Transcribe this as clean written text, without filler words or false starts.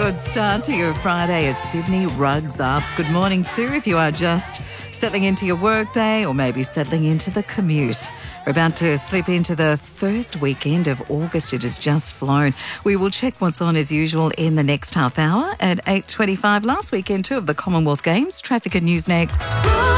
good start to your Friday as Sydney rugs up. Good morning too if you are just settling into your workday or maybe settling into the commute. We're about to slip into the first weekend of August. It has just flown. We will check what's on as usual in the next half hour at 8:25. Last weekend too of the Commonwealth Games. Traffic and news next.